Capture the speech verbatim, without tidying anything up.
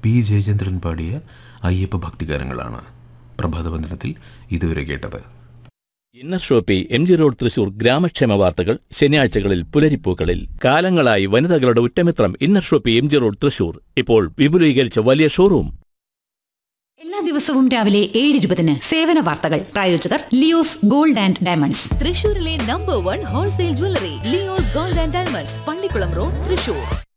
P Jayachandran പാടിയ അയ്യപ്പ ഭക്തിഗാനങ്ങളാണ് പ്രഭാതവന്ദനത്തിൽ ഇതുവരെ കേട്ടത്. Inner Shopee M G road Thrissur ഗ്രാമക്ഷേമ വാർത്തകൾ ശനിയാഴ്ചകളിൽ പുലരിപ്പൂക്കളിൽ. കാലങ്ങളായി വനിതകളുടെ ഉറ്റമിത്രം inner Shopee M G road Thrissur. ഇപ്പോൾ വിപുലീകരിച്ച വലിയ ഷോറൂം. എല്ലാ ദിവസവും രാവിലെ ഏഴ് ഇരുപതിന് സേവന വാർത്തകൾ. പ്രായോജകർ ലിയോസ് ഗോൾഡ് ആൻഡ് ഡയമണ്ട്സ്, തൃശൂരിലെ number one wholesale jewellery Leo's gold and diamonds, Pallikkulam road, Thrissur.